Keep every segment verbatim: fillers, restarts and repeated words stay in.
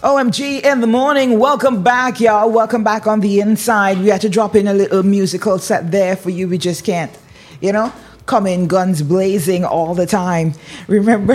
O M G in the morning. Welcome back, y'all. Welcome back on the inside. We had to drop in a little musical set there for you. We just can't, you know, come in guns blazing all the time. Remember,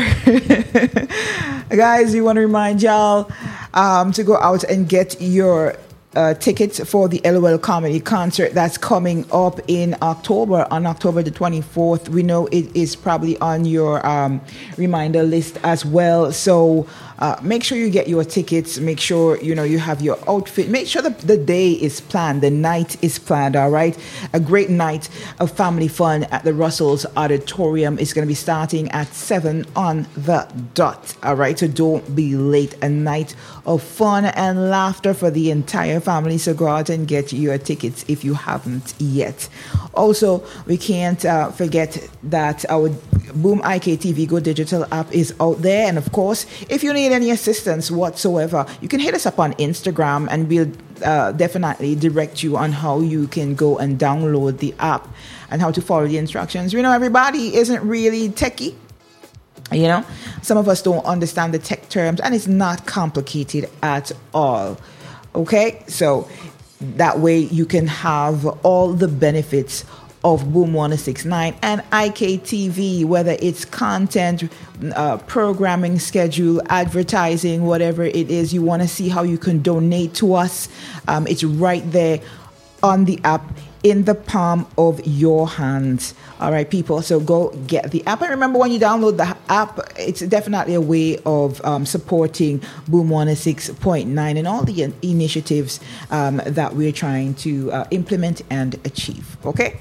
guys, we want to remind y'all um, to go out and get your Uh, tickets for the L O L Comedy Concert that's coming up in October, on October the twenty-fourth. We know it is probably on your um, reminder list as well. So uh, make sure you get your tickets. Make sure, you know, you have your outfit. Make sure that the day is planned. The night is planned, all right? A great night of family fun at the Russell's Auditorium is going to be starting at seven on the dot, all right? So don't be late. A night of fun and laughter for the entire family. So go out and get your tickets if you haven't yet. Also, we can't uh, forget that our Boom I K T V Go Digital app is out there. And of course, if you need any assistance whatsoever, you can hit us up on Instagram and we'll uh, definitely direct you on how you can go and download the app and how to follow the instructions. We know everybody isn't really techie. You know, some of us don't understand the tech terms, and it's not complicated at all. Okay, so that way you can have all the benefits of Boom one oh six point nine and I K T V, whether it's content, uh, programming schedule, advertising, whatever it is. You want to see how you can donate to us. Um, it's right there on the app, in the palm of your hands. All right, people. So go get the app. And remember, when you download the app, it's definitely a way of um, supporting Boom one oh six point nine and all the initiatives um, that we're trying to uh, implement and achieve. Okay.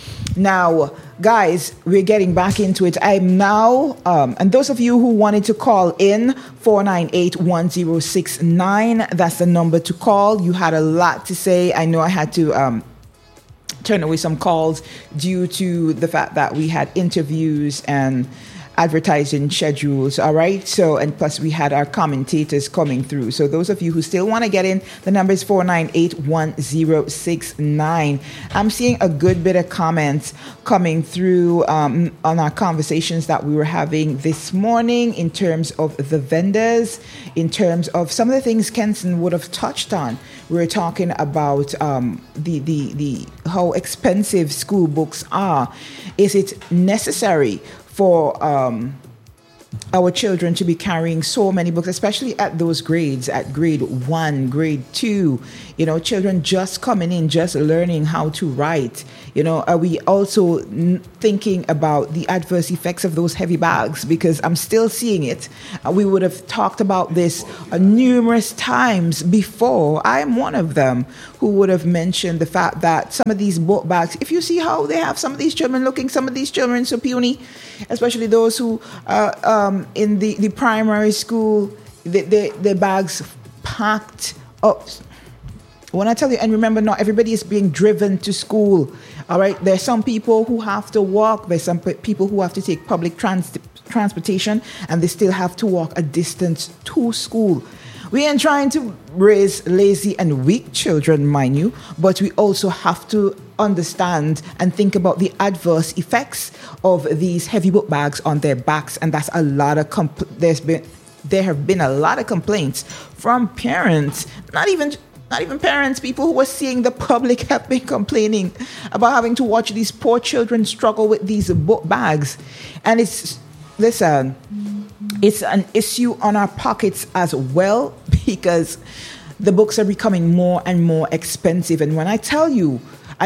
Now, guys, we're getting back into it. I'm now, um, and those of you who wanted to call in, four nine eight, one oh six nine, that's the number to call. You had a lot to say. I know I had to um, turn away some calls due to the fact that we had interviews and advertising schedules. All right. So, and plus we had our commentators coming through. So those of you who still want to get in, the number is four nine eight, one oh six nine. I'm seeing a good bit of comments coming through um, on our conversations that we were having this morning in terms of the vendors, in terms of some of the things Kenson would have touched on. We were talking about um, the, the, the, how expensive school books are. Is it necessary for um, our children to be carrying so many books, especially at those grades, at grade one, grade two, you know, children just coming in, just learning how to write? You know, are we also n- thinking about the adverse effects of those heavy bags? Because I'm still seeing it. Uh, we would have talked about this uh, numerous times before. I am one of them who would have mentioned the fact that some of these book bags, if you see how they have some of these children looking, some of these children so puny, especially those who uh, um, in the, the primary school, the, the, the bags packed up. When I tell you, and remember, not everybody is being driven to school. All right. There's some people who have to walk. There's some p- people who have to take public trans- transportation and they still have to walk a distance to school. We ain't trying to raise lazy and weak children, mind you, but we also have to understand and think about the adverse effects of these heavy book bags on their backs. And that's a lot of, compl- there's been, there have been a lot of complaints from parents, not even Not even parents, people who were seeing the public have been complaining about having to watch these poor children struggle with these book bags. And it's, listen, it's an issue on our pockets as well, because the books are becoming more and more expensive. And when I tell you